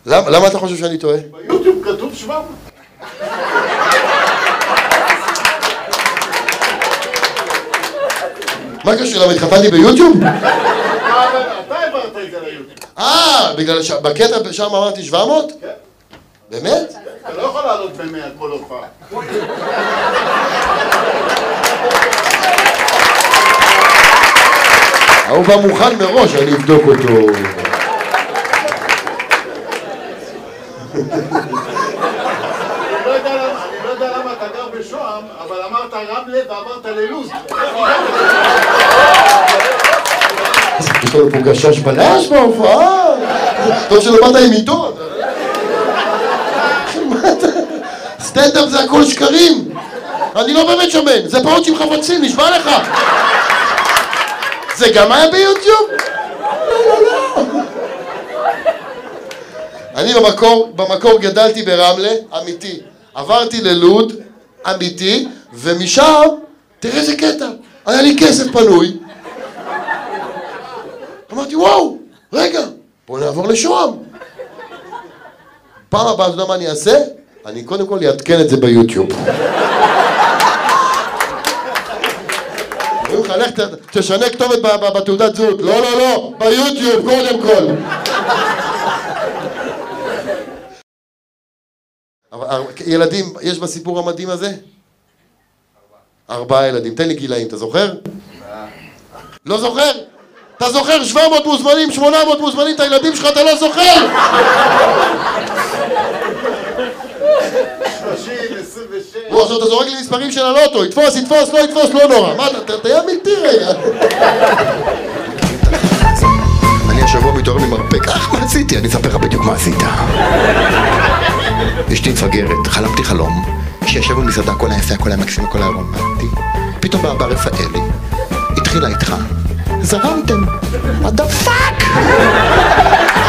למה אתה חושב שאני טועה? ביוטיוב כתוב 700. מה קשור? למה התחתנתי ביוטיוב? אתה העברת את זה ליוטיוב. בגלל בקטע שם אמרתי 700? כן. באמת? אתה לא יכול לעלות ב100 כל הופעה. הוא בא מוכן מראש, אני אבדוק אותו. אני לא יודע למה אתה גר בשוהם, אבל אמרת רמלה ועברת ללוז. יש לנו פה גשש בלש בהופעה. טוב שלא באת עם עיתון. סטנדאפ זה הכל שקרים. אני לא באמת שמן, זה פעות עם חפצים, נשמע לך. זה גם היה ביוטיוב? לא. אני במקור גדלתי ברמלה, אמיתי. עברתי ללוד, אמיתי, ומשם, תראה איזה קטע, היה לי כסף פנוי. אמרתי, וואו, רגע, בוא נעבור לשוהם. פעם הבאה, אתה יודע מה אני אעשה? אני קודם כל אעדכן את זה ביוטיוב. אומרים לך, לך תשנה כתובת בתעודת זהות. לא, ביוטיוב קודם כל. ילדים, יש בסיפור המדהים הזה? 4 ילדים. תן לי גילאים, אתה זוכר? לא זוכר? אתה זוכר 700 מוזמנים, 800 מוזמנים, את הילדים שלך אתה לא זוכר? 30, 26. עכשיו אתה זורק לי מספרים של הלוטו, יתפוס, לא יתפוס, לא נורא. מה, אתה היה מלטי רגע. אני השבוע מתעורר ממרפק. מה עשיתי? אני אספר לך בדיוק מה עשית. אשתי מפגרת, חלמתי חלום, שישב במסעדה, הכל היה יפה, הכל היה מקסים, הכל היה רומנטי. פתאום בא רפאלי, התחילה איתך. זרמתם. What the fuck?